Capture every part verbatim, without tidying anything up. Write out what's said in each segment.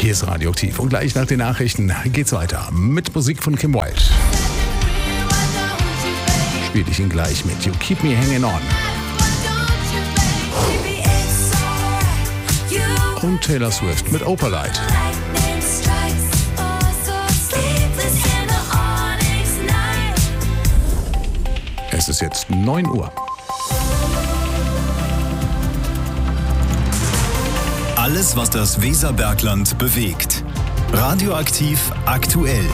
Hier ist Radioaktiv und gleich nach den Nachrichten geht's weiter mit Musik von Kim Wilde. Spiele ich ihn gleich mit You Keep Me Hanging On. Und Taylor Swift mit Opalite. Es ist jetzt neun Uhr. Alles, was das Weserbergland bewegt. Radioaktiv aktuell.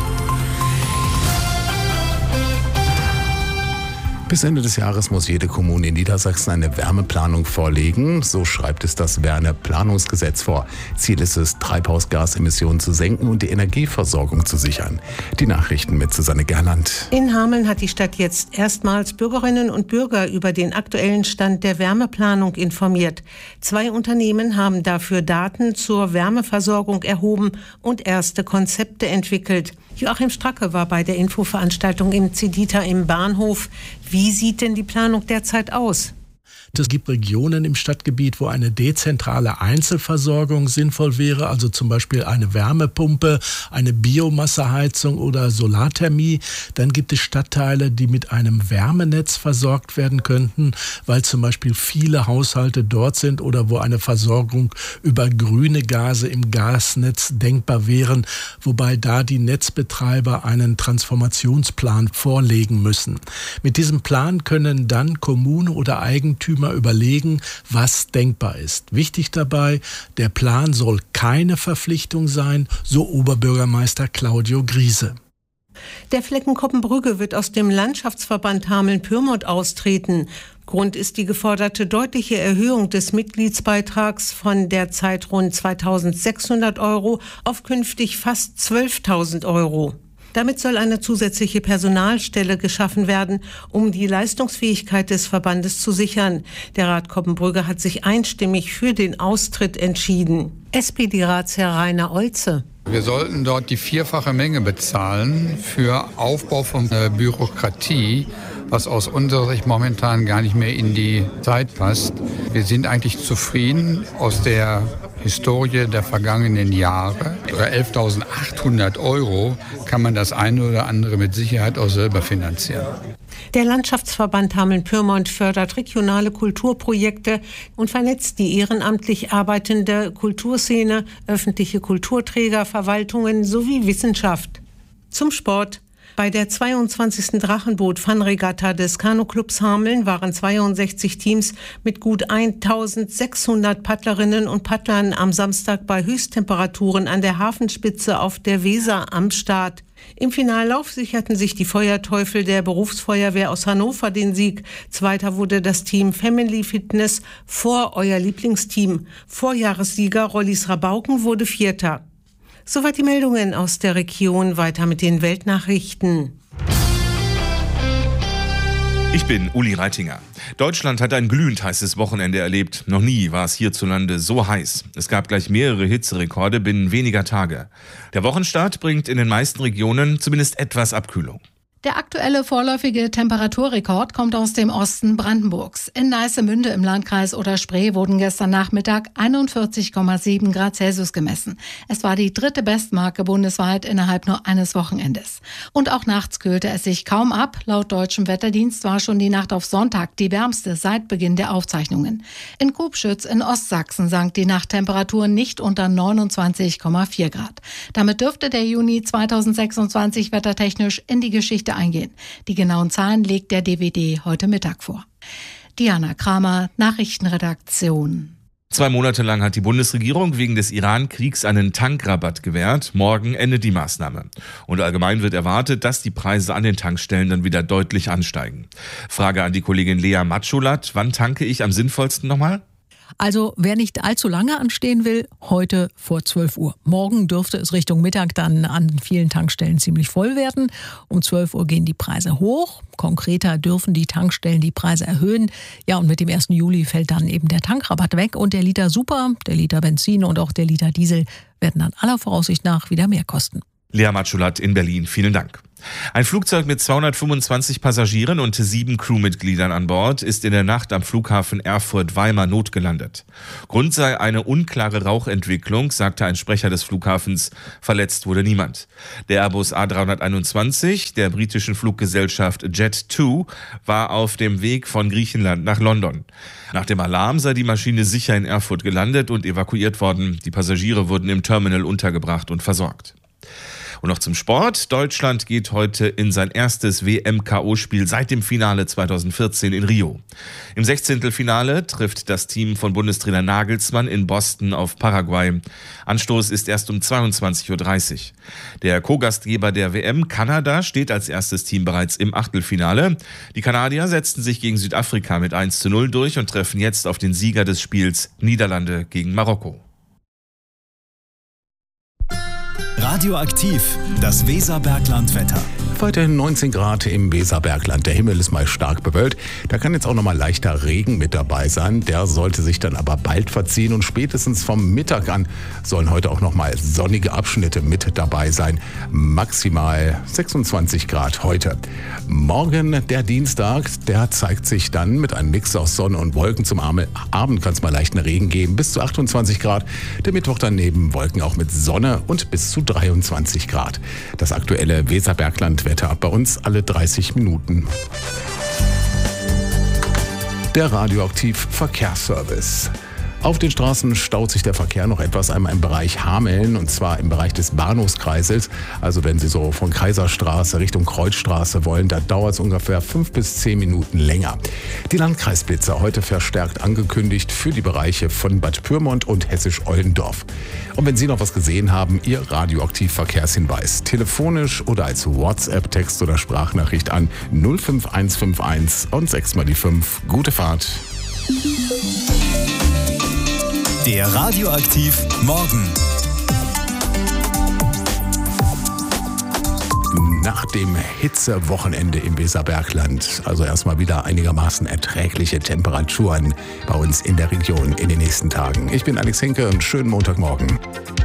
Bis Ende des Jahres muss jede Kommune in Niedersachsen eine Wärmeplanung vorlegen. So schreibt es das Wärmeplanungsgesetz vor. Ziel ist es, Treibhausgasemissionen zu senken und die Energieversorgung zu sichern. Die Nachrichten mit Susanne Gerland. In Hameln hat die Stadt jetzt erstmals Bürgerinnen und Bürger über den aktuellen Stand der Wärmeplanung informiert. Zwei Unternehmen haben dafür Daten zur Wärmeversorgung erhoben und erste Konzepte entwickelt. Joachim Stracke war bei der Infoveranstaltung im Cedita im Bahnhof. Wie sieht denn die Planung derzeit aus? Es gibt Regionen im Stadtgebiet, wo eine dezentrale Einzelversorgung sinnvoll wäre, also zum Beispiel eine Wärmepumpe, eine Biomasseheizung oder Solarthermie. Dann gibt es Stadtteile, die mit einem Wärmenetz versorgt werden könnten, weil zum Beispiel viele Haushalte dort sind oder wo eine Versorgung über grüne Gase im Gasnetz denkbar wären, wobei da die Netzbetreiber einen Transformationsplan vorlegen müssen. Mit diesem Plan können dann Kommune oder Eigentümer überlegen, was denkbar ist. Wichtig dabei, der Plan soll keine Verpflichtung sein, so Oberbürgermeister Claudio Griese. Der Flecken Koppenbrügge wird aus dem Landschaftsverband Hameln-Pyrmont austreten. Grund ist die geforderte deutliche Erhöhung des Mitgliedsbeitrags von derzeit rund zweitausendsechshundert Euro auf künftig fast zwölftausend Euro. Damit soll eine zusätzliche Personalstelle geschaffen werden, um die Leistungsfähigkeit des Verbandes zu sichern. Der Rat Koppenbrügge hat sich einstimmig für den Austritt entschieden. S P D-Ratsherr Rainer Olze. Wir sollten dort die vierfache Menge bezahlen für Aufbau von äh, Bürokratie, was aus unserer Sicht momentan gar nicht mehr in die Zeit passt. Wir sind eigentlich zufrieden aus der Historie der vergangenen Jahre. Für elftausendachthundert Euro kann man das eine oder andere mit Sicherheit auch selber finanzieren. Der Landschaftsverband Hameln-Pyrmont fördert regionale Kulturprojekte und vernetzt die ehrenamtlich arbeitende Kulturszene, öffentliche Kulturträger, Verwaltungen sowie Wissenschaft. Zum Sport. Bei der zweiundzwanzigsten Drachenboot-Fun-Regatta des Kanuclubs Hameln waren zweiundsechzig Teams mit gut eintausendsechshundert Paddlerinnen und Paddlern am Samstag bei Höchsttemperaturen an der Hafenspitze auf der Weser am Start. Im Finallauf sicherten sich die Feuerteufel der Berufsfeuerwehr aus Hannover den Sieg. Zweiter wurde das Team Family Fitness vor euer Lieblingsteam. Vorjahressieger Rollis Rabauken wurde Vierter. Soweit die Meldungen aus der Region. Weiter mit den Weltnachrichten. Ich bin Uli Reitinger. Deutschland hat ein glühend heißes Wochenende erlebt. Noch nie war es hierzulande so heiß. Es gab gleich mehrere Hitzerekorde binnen weniger Tage. Der Wochenstart bringt in den meisten Regionen zumindest etwas Abkühlung. Der aktuelle vorläufige Temperaturrekord kommt aus dem Osten Brandenburgs. In Neissemünde im Landkreis Oder-Spree wurden gestern Nachmittag einundvierzig Komma sieben Grad Celsius gemessen. Es war die dritte Bestmarke bundesweit innerhalb nur eines Wochenendes. Und auch nachts kühlte es sich kaum ab. Laut deutschem Wetterdienst war schon die Nacht auf Sonntag die wärmste seit Beginn der Aufzeichnungen. In Kubschütz in Ostsachsen sank die Nachttemperatur nicht unter neunundzwanzig Komma vier Grad. Damit dürfte der Juni zweitausendsechsundzwanzig wettertechnisch in die Geschichte eingehen. Die genauen Zahlen legt der D W D heute Mittag vor. Diana Kramer, Nachrichtenredaktion. Zwei Monate lang hat die Bundesregierung wegen des Iran-Kriegs einen Tankrabatt gewährt. Morgen endet die Maßnahme. Und allgemein wird erwartet, dass die Preise an den Tankstellen dann wieder deutlich ansteigen. Frage an die Kollegin Lea Matschulat. Wann tanke ich am sinnvollsten nochmal? Also wer nicht allzu lange anstehen will, heute vor zwölf Uhr. Morgen dürfte es Richtung Mittag dann an vielen Tankstellen ziemlich voll werden. Um zwölf Uhr gehen die Preise hoch. Konkreter dürfen die Tankstellen die Preise erhöhen. Ja, und mit dem ersten Juli fällt dann eben der Tankrabatt weg. Und der Liter Super, der Liter Benzin und auch der Liter Diesel werden dann aller Voraussicht nach wieder mehr kosten. Lea Matschulat in Berlin, vielen Dank. Ein Flugzeug mit zweihundertfünfundzwanzig Passagieren und sieben Crewmitgliedern an Bord ist in der Nacht am Flughafen Erfurt-Weimar notgelandet. Grund sei eine unklare Rauchentwicklung, sagte ein Sprecher des Flughafens. Verletzt wurde niemand. Der Airbus A dreihunderteinundzwanzig der britischen Fluggesellschaft Jet zwei war auf dem Weg von Griechenland nach London. Nach dem Alarm sei die Maschine sicher in Erfurt gelandet und evakuiert worden. Die Passagiere wurden im Terminal untergebracht und versorgt. Und noch zum Sport. Deutschland geht heute in sein erstes W M-K O-Spiel seit dem Finale zweitausendvierzehn in Rio. Im Sechzehntelfinale trifft das Team von Bundestrainer Nagelsmann in Boston auf Paraguay. Anstoß ist erst um zweiundzwanzig Uhr dreißig. Der Co-Gastgeber der W M, Kanada, steht als erstes Team bereits im Achtelfinale. Die Kanadier setzten sich gegen Südafrika mit eins zu null durch und treffen jetzt auf den Sieger des Spiels, Niederlande gegen Marokko. Radioaktiv, das Weserbergland-Wetter. Weiterhin neunzehn Grad im Weserbergland. Der Himmel ist mal stark bewölkt. Da kann jetzt auch noch mal leichter Regen mit dabei sein. Der sollte sich dann aber bald verziehen und spätestens vom Mittag an sollen heute auch noch mal sonnige Abschnitte mit dabei sein. Maximal sechsundzwanzig Grad heute. Morgen, der Dienstag, der zeigt sich dann mit einem Mix aus Sonne und Wolken. Zum Abend kann es mal leichten Regen geben, bis zu achtundzwanzig Grad. Der Mittwoch daneben Wolken auch mit Sonne und bis zu dreiundzwanzig Grad. Das aktuelle Weserbergland Wetter bei uns alle dreißig Minuten. Der Radioaktiv Verkehrsservice. Auf den Straßen staut sich der Verkehr noch etwas, einmal im Bereich Hameln und zwar im Bereich des Bahnhofskreises. Also wenn Sie so von Kaiserstraße Richtung Kreuzstraße wollen, da dauert es ungefähr fünf bis zehn Minuten länger. Die Landkreisblitzer heute verstärkt angekündigt für die Bereiche von Bad Pyrmont und Hessisch-Oldendorf. Und wenn Sie noch was gesehen haben, Ihr Radioaktiv-Verkehrshinweis telefonisch oder als WhatsApp, Text oder Sprachnachricht an null fünf eins fünf eins und sechs mal die fünf. Gute Fahrt. Der Radioaktiv Morgen. Nach dem Hitzewochenende im Weserbergland, also erstmal wieder einigermaßen erträgliche Temperaturen bei uns in der Region in den nächsten Tagen. Ich bin Alex Henke und schönen Montagmorgen.